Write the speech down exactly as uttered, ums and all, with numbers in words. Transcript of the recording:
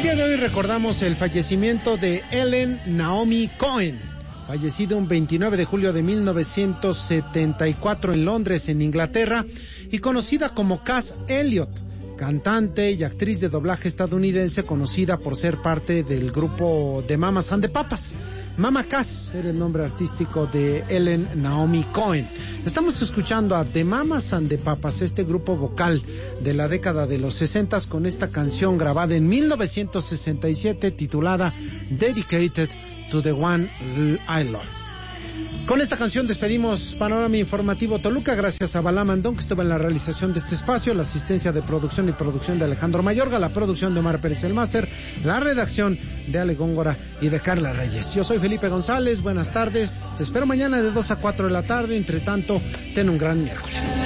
día de hoy recordamos el fallecimiento de Ellen Naomi Cohen, fallecido un veintinueve de julio de mil novecientos setenta y cuatro en Londres, en Inglaterra, y conocida como Cass Elliot, cantante y actriz de doblaje estadounidense, conocida por ser parte del grupo de Mamas and the Papas. Mama Cass era el nombre artístico de Ellen Naomi Cohen. Estamos escuchando a The Mamas and the Papas, este grupo vocal de la década de los sesentas, con esta canción grabada en mil novecientos sesenta y siete titulada Dedicated to the One I Love. Con esta canción despedimos Panorama Informativo Toluca, gracias a Balá Mandón, que estuvo en la realización de este espacio, la asistencia de producción y producción de Alejandro Mayorga, la producción de Omar Pérez el Máster, la redacción de Ale Góngora y de Carla Reyes. Yo soy Felipe González, buenas tardes, te espero mañana de dos a cuatro de la tarde, entre tanto, ten un gran miércoles.